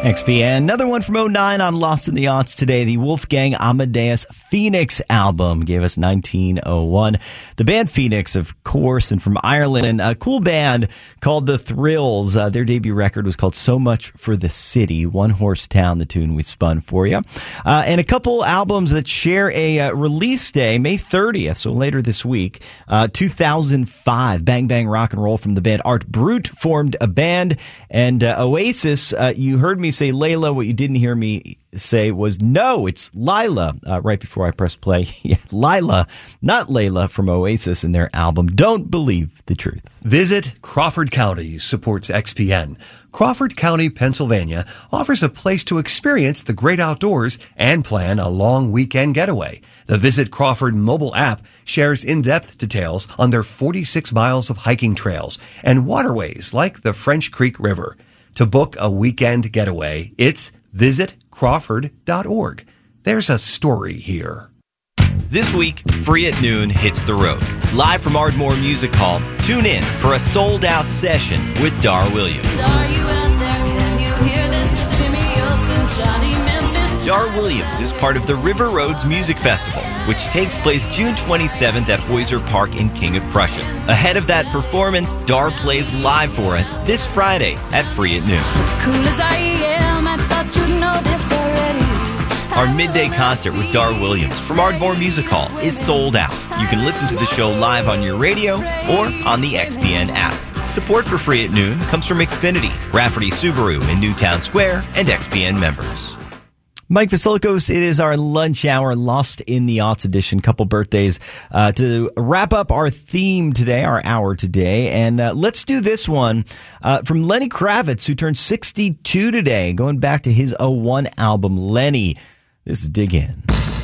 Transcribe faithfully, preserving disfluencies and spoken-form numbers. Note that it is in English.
X P N. Another one from oh nine on Lost in the Aughts today. The Wolfgang Amadeus Phoenix album gave us nineteen oh one. The band Phoenix, of course, and from Ireland, a cool band called The Thrills. Uh, their debut record was called So Much for the City. One Horse Town, the tune we spun for you. Uh, and a couple albums that share a uh, release day, May thirtieth, so later this week, uh, two thousand five. Bang Bang Rock and Roll from the band Art Brut formed a band. And uh, Oasis, uh, you heard me say Layla. What you didn't hear me say was no, it's Lila, uh, right before I pressed play. Yeah, Lila, not Layla, from Oasis and their album Don't Believe the Truth. Visit Crawford County supports X P N. Crawford County, Pennsylvania offers a place to experience the great outdoors and plan a long weekend getaway. The Visit Crawford mobile app shares in-depth details on their forty-six miles of hiking trails and waterways like the French Creek River. To book a weekend getaway, it's visit crawford dot org. There's a story here. This week, Free at Noon hits the road. Live from Ardmore Music Hall, tune in for a sold-out session with Dar Williams. Are you out there? Can you hear this? Jimmy Olsen, Johnny Memphis. Dar Williams is part of the River Roads Music Festival, which takes place June twenty-seventh at Heuser Park in King of Prussia. Ahead of that performance, Dar plays live for us this Friday at Free at Noon. As cool as I am, I thought you'd know this already. Our midday concert with Dar Williams from Ardmore Music Hall is sold out. You can listen to the show live on your radio or on the X P N app. Support for Free at Noon comes from Xfinity, Rafferty Subaru in Newtown Square, and X P N members. Mike Vasilikos, it is our lunch hour, Lost in the Aughts edition. Couple birthdays uh, to wrap up our theme today, our hour today. And uh, let's do this one uh, from Lenny Kravitz, who turned sixty-two today, going back to his oh one album, Lenny. This is Dig In.